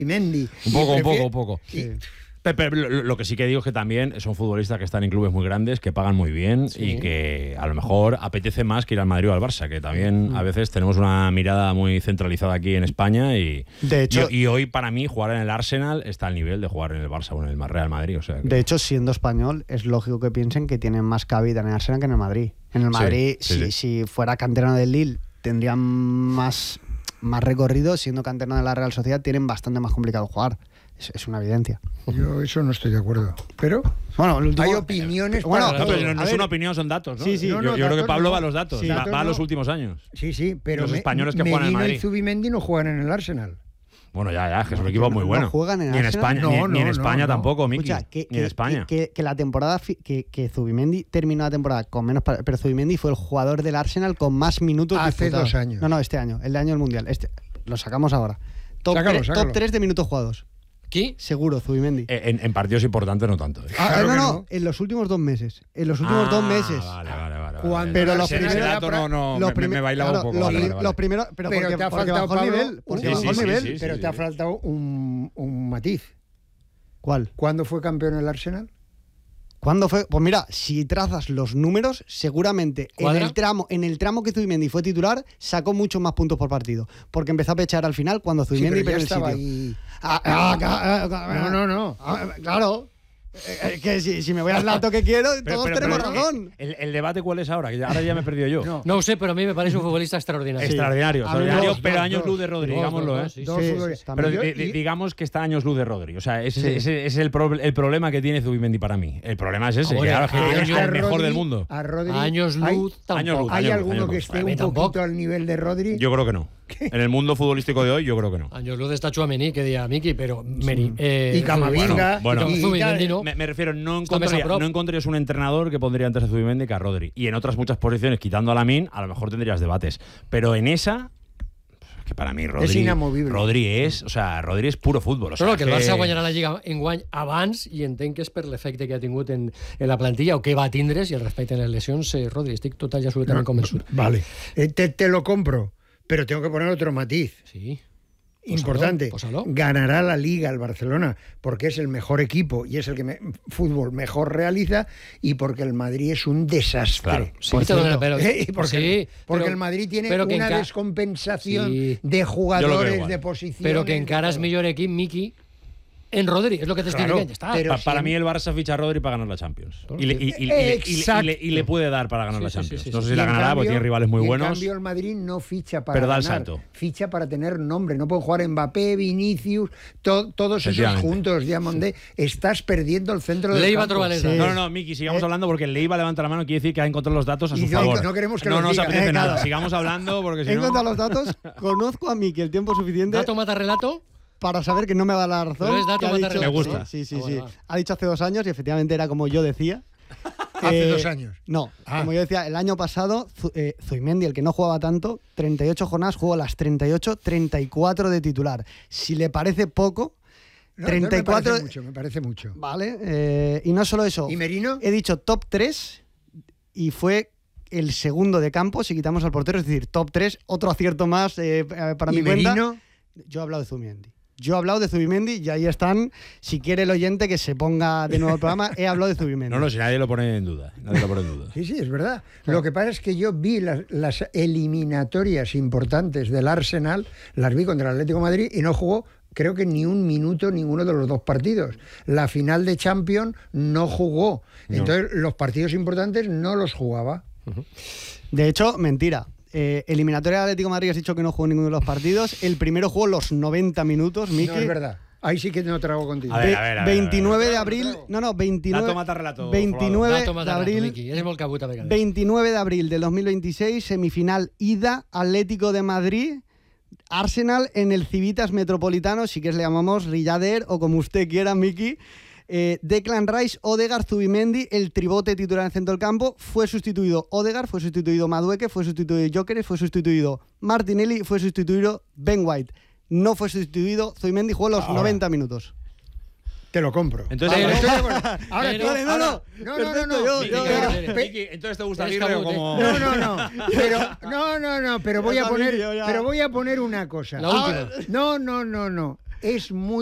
Mendy. Un poco. Sí. Pero lo que sí que digo es que también son futbolistas que están en clubes muy grandes, que pagan muy bien y que a lo mejor apetece más que ir al Madrid o al Barça, que también a veces tenemos una mirada muy centralizada aquí en España y, de hecho, y hoy para mí jugar en el Arsenal está al nivel de jugar en el Barça o en el Real Madrid. O sea que... De hecho, siendo español, es lógico que piensen que tienen más cabida en el Arsenal que en el Madrid. En el Madrid, si fuera canterano del Lille, tendrían más recorrido. Siendo canterano de la Real Sociedad, tienen bastante más complicado jugar. Es una evidencia. Yo eso no estoy de acuerdo. Pero bueno, hay opiniones. Pero no es una opinión, son datos, ¿no? Sí. Yo creo que Pablo va a los datos, va a los últimos años. Sí, pero los españoles que juegan en el Madrid. Medina y Zubimendi no juegan en el Arsenal. Bueno, ya, que es un equipo muy bueno. No juegan en ni en España, ni en España tampoco, Miki. Escucha, ni en España. Que la temporada que Zubimendi terminó la temporada con menos, pero Zubimendi fue el jugador del Arsenal con más minutos hace disputados. 2 años. No, este año, el año del Mundial. Lo sacamos ahora. Top 3 de minutos jugados. ¿Qué? Seguro, Zubimendi. En partidos importantes no tanto. Claro no, en los últimos 2 meses. En los últimos 2 meses. Vale. Pero los primeros datos me bailaba un poco. Los primeros, pero porque te ha faltado, bajó el nivel. Pero te ha faltado un matiz. ¿Cuál? ¿Cuándo fue campeón el Arsenal? ¿Cuándo fue? Pues mira, si trazas los números, seguramente en el tramo que Zubimendi fue titular, sacó muchos más puntos por partido. Porque empezó a pechar al final cuando Zubimendi perdió el sitio. Ahí... No. Claro. Que si me voy al dato que quiero, todos tenemos razón. ¿El debate cuál es ahora? Que ahora ya me he perdido yo. No sé, pero a mí me parece un futbolista extraordinario. Extraordinario, pero años luz de Rodri, digámoslo. Pero digamos que está años luz de Rodri. O sea, ese es el problema que tiene Zubimendi para mí. El problema es ese, que es el mejor del mundo. Años luz, tampoco. ¿Hay alguno que esté un poquito al nivel de Rodri? Yo creo que no. En el mundo futbolístico de hoy, yo creo que no. Años luz está Tchouaméni, que diga Miki, pero y Camavinga. Bueno, Zubimendi no. Me refiero, no encontrarías un entrenador que pondría antes a Zubimendi que a Rodri. Y en otras muchas posiciones, quitando a Lamine, a lo mejor tendrías debates. Pero en esa, que para mí Rodri és inamovible. Rodri és puro fútbol. Però que el Barça guanyarà la Lliga enguany abans i entenc que és per l'efecte que ha tingut en la plantilla o que va tindre si el respecte a les lesions. Rodri, estic total i absolutament convençut. Vale, te lo compro, pero tengo que poner otro matiz. Sí. Importante, ganará la Liga el Barcelona porque es el mejor equipo y es el que fútbol mejor realiza y porque el Madrid es un desastre. Claro. Porque el Madrid tiene una descompensación de jugadores, de posiciones. Pero que encara es millor equip, Miki, en Rodri, es lo que te estoy diciendo. Para mí el Barça ficha a Rodri para ganar la Champions. Y le puede dar para ganar la Champions. No sé si la ganará porque tiene rivales muy buenos. En cambio el Madrid no ficha para ganar, el salto. Ficha para tener nombre. No pueden jugar Mbappé, Vinicius, todos esos juntos, Diamondé. Estás perdiendo el centro del campo. No, Miki, sigamos hablando porque el Leiva levanta la mano, quiere decir que ha encontrado los datos a su favor. No queremos que no nos nos apetece nada. Sigamos hablando porque si no... He encontrado los datos, conozco a Miki el tiempo suficiente... ¿Dato mata relato? Para saber que no me va a dar la razón. Me gusta. Sí. Ha dicho hace 2 años y efectivamente era como yo decía. ¿Hace 2 años? No, como yo decía, el año pasado Zubimendi, el que no jugaba tanto, 38 jornadas, jugó las 38, 34 de titular. Si le parece poco... No, 34... me parece mucho. Vale, y no solo eso. ¿Y Merino? He dicho top 3 y fue el segundo de campo si quitamos al portero, es decir, top 3, otro acierto más para mi cuenta. Merino? Yo he hablado de Zubimendi. Y ahí están. Si quiere el oyente que se ponga de nuevo el programa, he hablado de Zubimendi. No, si nadie lo pone en duda. Sí, es verdad. Lo que pasa es que yo vi las eliminatorias importantes del Arsenal, las vi contra el Atlético de Madrid y no jugó, creo que ni un minuto ninguno de los 2 partidos. La final de Champions no jugó. Entonces, los partidos importantes no los jugaba. De hecho, mentira. Eliminatoria del Atlético de Madrid, has dicho que no jugó ninguno de los partidos. El primero jugó los 90 minutos, Miki. No, es verdad. Ahí sí que no trago contigo. A ver, 29 de abril... No, 29... Dato mata relato. 29 de abril... Eres molt cabuta, 29 de abril del 2026, semifinal ida, Atlético de Madrid, Arsenal en el Civitas Metropolitano, si quieres le llamamos Rillader o como usted quiera, Miki. Declan Rice, Odegaard, Zubimendi, el tribote titular en el centro del campo. Fue sustituido Odegaard, fue sustituido Madueke, fue sustituido Gyökeres, fue sustituido Martinelli, fue sustituido Ben White. No fue sustituido Zubimendi, jugó los 90 minutos. Te lo compro. Entonces, no. Entonces te gusta Aguirre o como... Pero voy a poner una cosa. La última. No. es muy